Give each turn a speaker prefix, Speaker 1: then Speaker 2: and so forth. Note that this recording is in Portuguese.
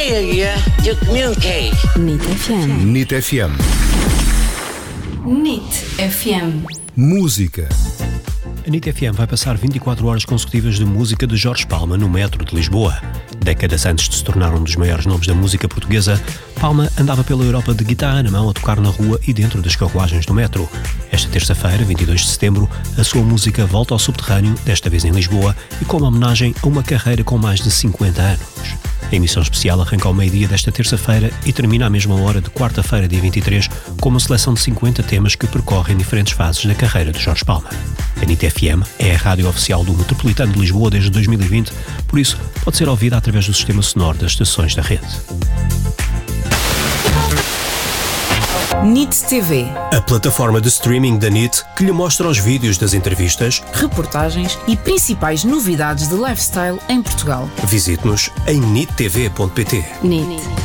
Speaker 1: failure to communicate.
Speaker 2: NIT FM.
Speaker 3: NIT FM.
Speaker 2: NIT FM.
Speaker 3: Música.
Speaker 4: A NIT FM vai passar 24 horas consecutivas de música de Jorge Palma no metro de Lisboa. Décadas antes de se tornar um dos maiores nomes da música portuguesa, Palma andava pela Europa de guitarra na mão a tocar na rua e dentro das carruagens do metro. Esta terça-feira, 22 de setembro, a sua música volta ao subterrâneo, desta vez em Lisboa, e como homenagem a uma carreira com mais de 50 anos. A emissão especial arranca ao meio-dia desta terça-feira e termina à mesma hora de quarta-feira, dia 23, com uma seleção de 50 temas que percorrem diferentes fases da carreira de Jorge Palma. A NIT FM é a rádio oficial do Metropolitano de Lisboa desde 2020, por isso pode ser ouvida através do sistema sonoro das estações da rede.
Speaker 2: NIT TV.
Speaker 4: A plataforma de streaming da NIT que lhe mostra os vídeos das entrevistas,
Speaker 2: Reportagens e principais novidades de lifestyle em Portugal.
Speaker 4: visite-nos em nittv.pt.
Speaker 2: NIT.